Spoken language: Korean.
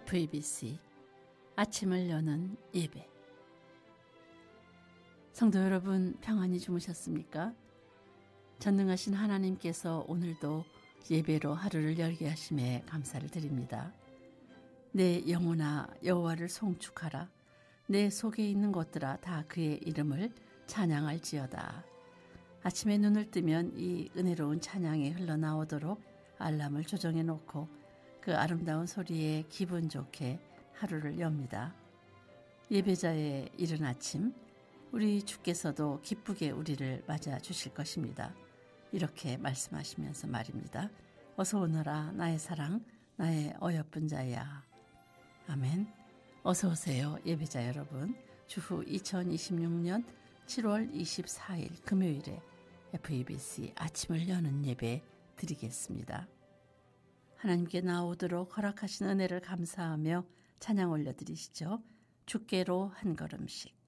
FEBC 아침을 여는 예배. 성도 여러분, 평안히 주무셨습니까? 전능하신 하나님께서 오늘도 예배로 하루를 열게 하심에 감사를 드립니다. 내 영혼아 여호와를 송축하라. 내 속에 있는 것들아 다 그의 이름을 찬양할지어다. 아침에 눈을 뜨면 이 은혜로운 찬양이 흘러나오도록 알람을 조정해 놓고 그 아름다운 소리에 기분 좋게 하루를 엽니다. 예배자의 이른 아침, 우리 주께서도 기쁘게 우리를 맞아 주실 것입니다. 이렇게 말씀하시면서 말입니다. 어서 오너라 나의 사랑, 나의 어여쁜 자야. 아멘. 어서 오세요 예배자 여러분. 주후 2026년 7월 24일 금요일에 FEBC 아침을 여는 예배 드리겠습니다. 하나님께 나오도록 허락하신 은혜를 감사하며 찬양 올려드리시죠. 주께로 한 걸음씩.